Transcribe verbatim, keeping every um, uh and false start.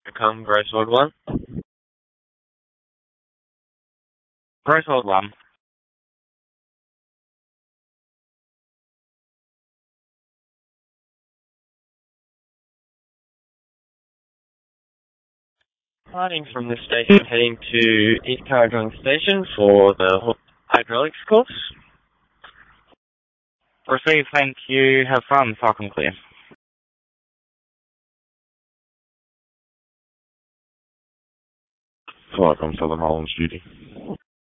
Come, Gracewood one. Gracewood one. Departing from this station, heading to East Carrigaline Station for the hydraulics course. Receive, thank you. Have fun. Falcon clear. Falcon Southern Hollands duty.